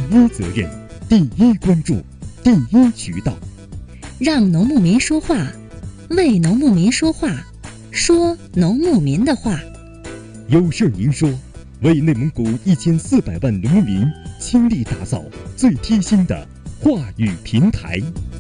一责任、第一关注、第一渠道， 让农牧民说话，为农牧民说话，说农牧民的话。 有事您说，为内蒙古1400万农牧民倾力打造最贴心的话语平台。